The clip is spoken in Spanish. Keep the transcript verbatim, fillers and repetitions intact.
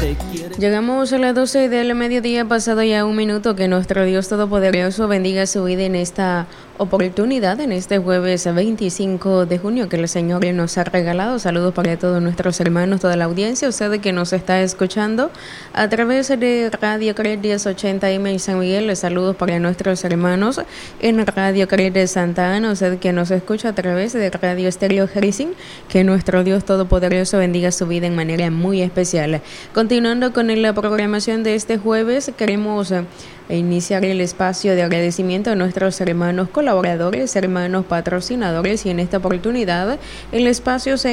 Llegamos a las doce del mediodía, pasado ya un minuto. Que nuestro Dios Todopoderoso bendiga su vida en esta oportunidad, en este jueves veinticinco de junio que el Señor nos ha regalado. Saludos para todos nuestros hermanos, toda la audiencia, usted que nos está escuchando a través de Radio Cred diez ochenta M en San Miguel. Saludos para nuestros hermanos en Radio Cred de Santa Ana, usted que nos escucha a través de Radio Estéreo Jericín. Que nuestro Dios Todopoderoso bendiga su vida en manera muy especial. Continuando con la programación de este jueves, queremos eh, iniciar el espacio de agradecimiento a nuestros hermanos colaboradores, hermanos patrocinadores, y en esta oportunidad el espacio se